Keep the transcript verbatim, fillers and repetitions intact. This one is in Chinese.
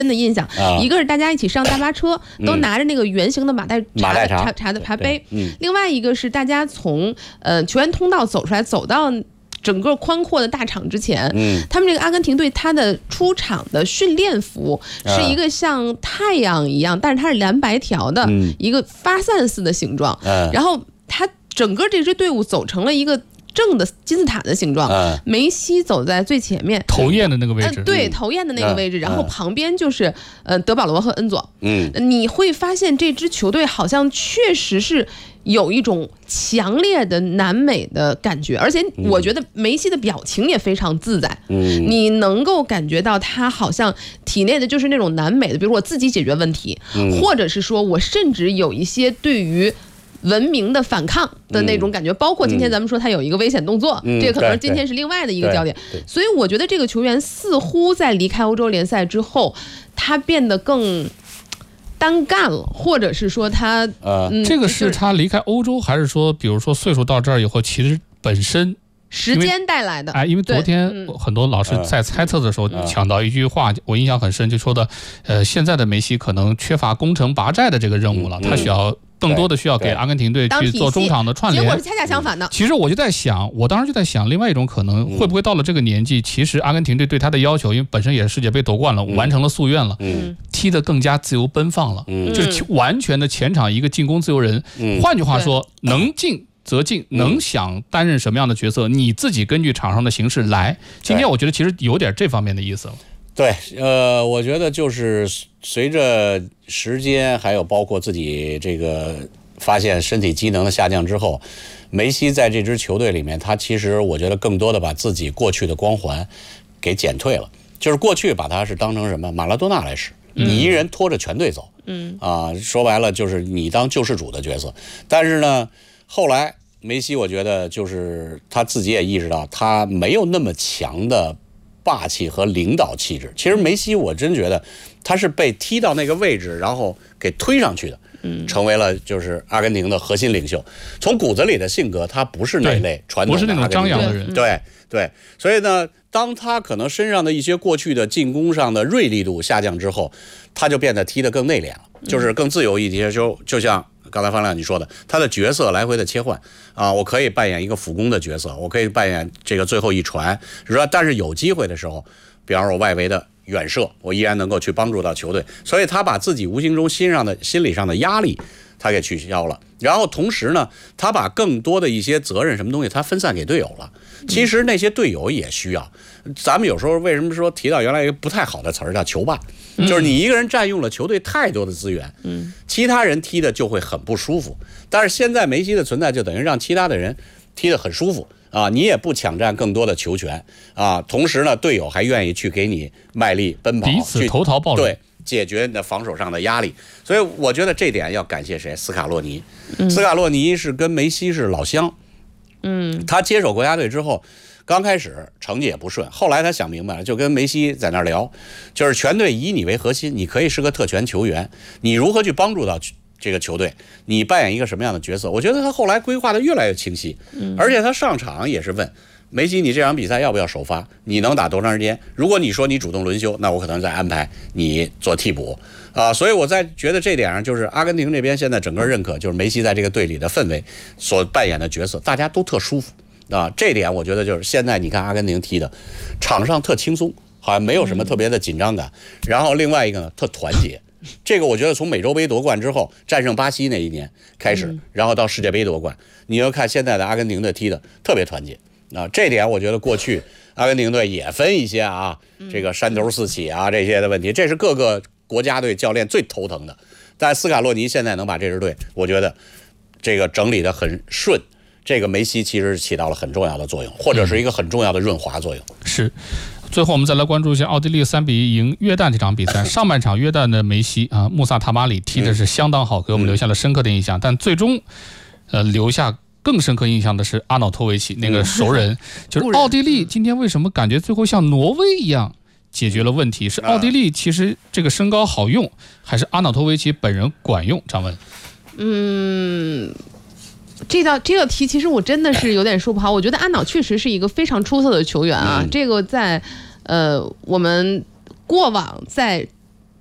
的印象，啊、一个是大家一起上大巴车，嗯、都拿着那个圆形的马黛马黛茶茶的茶杯， 嗯， 另外一个是大家从呃球员通道走出来，走到整个宽阔的大场之前， 嗯， 他们这个阿根廷队他的出场的训练服是一个像太阳一样，啊、但是它是蓝白条的、嗯、一个发散似的形状，啊、然后它整个这支队伍走成了一个正的金字塔的形状，嗯、梅西走在最前面， 头焰的那个位置， 呃、对，头焰的那个位置，嗯、然后旁边就是呃德保罗和恩佐，嗯，你会发现这支球队好像确实是有一种强烈的南美的感觉，而且我觉得梅西的表情也非常自在，嗯，你能够感觉到他好像体内的就是那种南美的，比如我自己解决问题，嗯、或者是说我甚至有一些对于文明的反抗的那种感觉，嗯、包括今天咱们说他有一个危险动作，嗯、这个可能今天是另外的一个焦点。所以我觉得这个球员似乎在离开欧洲联赛之后，他变得更单干了，或者是说他呃、嗯，这个是他离开欧洲，还是说，比如说岁数到这儿以后，其实本身时间带来的？ 哎，因为昨天很多老师在猜测的时候抢到一句话，我印象很深，就说的，呃，现在的梅西可能缺乏攻城拔寨的这个任务了，他需要。更多的需要给阿根廷队去做中场的串联， 结果是恰恰相反的。 其实我就在想，我当时就在想，另外一种可能会不会到了这个年纪，其实阿根廷队对他的要求，因为本身也是世界杯夺冠了，完成了夙愿了，嗯、踢得更加自由奔放了，嗯、就是完全的前场一个进攻自由人。嗯、换句话说，能进则进，能想担任什么样的角色，你自己根据场上的形势来。今天我觉得其实有点这方面的意思了。 对，呃，我觉得就是随着时间，还有包括自己这个发现身体机能的下降之后，梅西在这支球队里面，他其实我觉得更多的把自己过去的光环给减退了。就是过去把他是当成什么马拉多纳来使，你一人拖着全队走，嗯啊，说白了就是你当救世主的角色。但是呢，后来梅西我觉得就是他自己也意识到，他没有那么强的霸气和领导气质。其实梅西我真觉得他是被踢到那个位置，然后给推上去的，成为了就是阿根廷的核心领袖。从骨子里的性格，他不是那类传统的， 不是那种张扬的人。 对对，所以呢，当他可能身上的一些过去的进攻上的锐利度下降之后，他就变得踢得更内敛了，就是更自由一些。就就像刚才方亮你说的，他的角色来回的切换啊，我可以扮演一个辅攻的角色，我可以扮演这个最后一传，但是有机会的时候，比方说我外围的远射，我依然能够去帮助到球队。所以他把自己无形中心上的心理上的压力他给取消了，然后同时呢，他把更多的一些责任什么东西他分散给队友了。其实那些队友也需要，咱们有时候为什么说提到原来一个不太好的词儿叫球霸，就是你一个人占用了球队太多的资源，其他人踢的就会很不舒服。但是现在梅西的存在就等于让其他的人踢得很舒服啊，你也不抢占更多的球权啊，同时呢，队友还愿意去给你卖力奔跑， 彼此投桃报李， 对，解决你的防守上的压力。所以我觉得这点要感谢谁？斯卡洛尼。嗯、斯卡洛尼是跟梅西是老乡，嗯，他接手国家队之后，刚开始成绩也不顺，后来他想明白了，就跟梅西在那儿聊，就是全队以你为核心，你可以是个特权球员，你如何去帮助到这个球队，你扮演一个什么样的角色？我觉得他后来规划的越来越清晰，而且他上场也是问梅西，你这场比赛要不要首发？你能打多长时间？如果你说你主动轮休，那我可能再安排你做替补啊。所以我在觉得这点上，就是阿根廷这边现在整个认可，就是梅西在这个队里的氛围所扮演的角色，大家都特舒服啊。这点我觉得就是现在你看阿根廷踢的，场上特轻松，好像没有什么特别的紧张感。然后另外一个呢，特团结。这个我觉得从美洲杯夺冠之后，战胜巴西那一年开始，然后到世界杯夺冠，你要看现在的阿根廷队踢的特别团结啊。这点我觉得过去阿根廷队也分一些啊，这个山头四起啊这些的问题，这是各个国家队教练最头疼的。但斯卡洛尼现在能把这支队，我觉得这个整理得很顺。这个梅西其实起到了很重要的作用，或者是一个很重要的润滑作用。 是。最后我们再来关注一下奥地利三比一赢约旦这场比赛。上半场约旦的梅西啊，穆萨塔马里踢的是相当好，给我们留下了深刻的印象。但最终，呃，留下更深刻印象的是阿瑙托维奇那个熟人，就是奥地利今天为什么感觉最后像挪威一样解决了问题？是奥地利其实这个身高好用，还是阿瑙托维奇本人管用？张文， 嗯。这道这道题其实我真的是有点说不好，我觉得阿瑙确实是一个非常出色的球员啊。嗯、这个在呃我们过往在